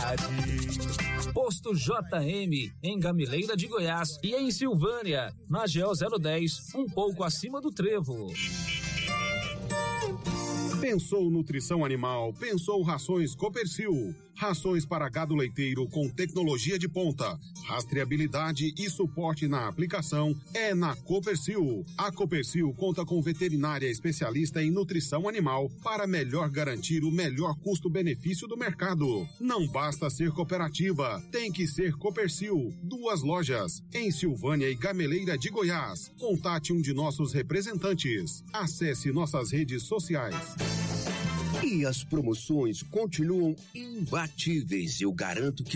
qualidade. Posto JM, em Gameleira de Goiás e em Silvânia, na GO 010, um pouco acima do Trevo. Pensou nutrição animal, pensou rações Copercil. Rações para gado leiteiro com tecnologia de ponta, rastreabilidade e suporte na aplicação é na Copercil. A Copercil conta com veterinária especialista em nutrição animal para melhor garantir o melhor custo-benefício do mercado. Não basta ser cooperativa, tem que ser Copercil. 2 lojas, em Silvânia e Gameleira de Goiás. Contate um de nossos representantes. Acesse nossas redes sociais. E as promoções continuam imbatíveis, eu garanto que